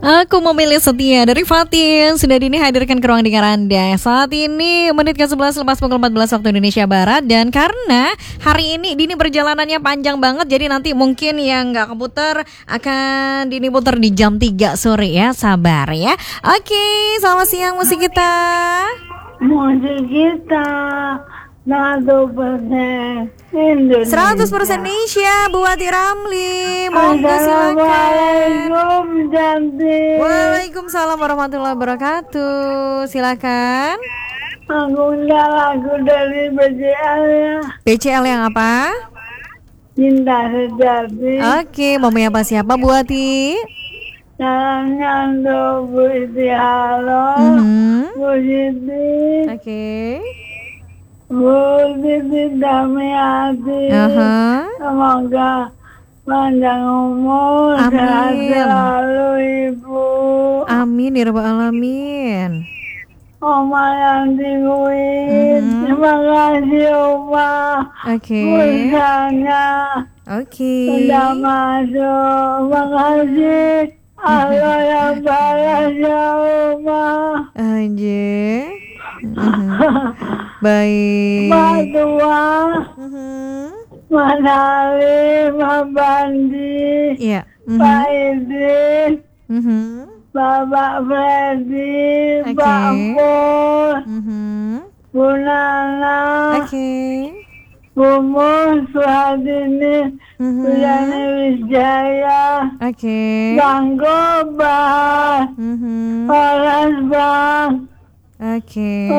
Aku memilih setia dari Fatin. Sudah dini hadirkan ke ruang dengar Anda. Saat ini menit ke-11 lepas pukul 14 waktu Indonesia Barat. Dan karena hari ini Dini perjalanannya panjang banget, jadi nanti mungkin yang gak keputar akan Dini putar di jam 3 sore ya. Sabar ya. Oke, selamat siang musik kita. Musik kita 100% Indonesia. 100% Indonesia, Bu Ati Ramli. Monggo silakan. Assalamualaikum cantik. Waalaikumsalam warahmatullahi wabarakatuh. Silakan. Aku undang lagu dari BCL ya. BCL yang apa? Cinta Sejati. Oke, mau menyapa siapa Bu Ati? Salamnya untuk Bu Siti Halo, Bu Siti, Oke. Bu Siti Damiati. Semoga panjang umur, sehat Amin. selalu Ibu. Amin ya rabbal alamin. Oma yang dibuin, terima kasih Oma. Oke. Pulsanya Oke. sudah masuk, terima kasih. Allah yang balas ya Oma. Anjir. Baik. Mbak Tua, Mas Ali, Mas Bandi, Iya. Pak Idris, Bapak Freddy, Oke. Pak Pur, Bu Nana, Oke. Bu Mus, Suhadini, Sujani Wijaya, Oke. Bang Gobar, Horas Bang. Oke.